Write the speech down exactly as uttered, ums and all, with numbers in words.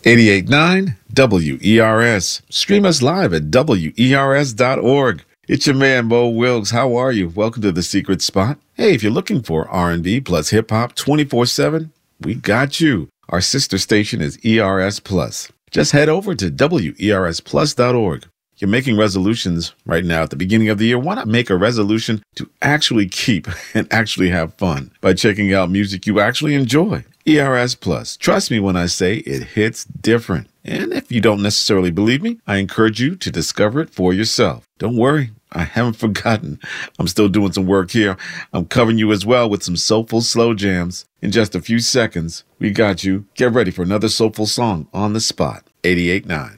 eighty-eight point nine W E R S. Stream us live at W E R S dot org. It's your man, Mo Wilkes. How are you? Welcome to The Secret Spot. Hey, if you're looking for R and B plus hip-hop twenty-four seven, we got you. Our sister station is E R S Plus. Just head over to W E R S plus dot org. You're making resolutions right now at the beginning of the year. Why not make a resolution to actually keep and actually have fun by checking out music you actually enjoy? E R S Plus. Trust me when I say it hits different. And if you don't necessarily believe me, I encourage you to discover it for yourself. Don't worry, I haven't forgotten. I'm still doing some work here. I'm covering you as well with some soulful slow jams. In just a few seconds, we got you. Get ready for another soulful song on the spot. eighty-eight point nine.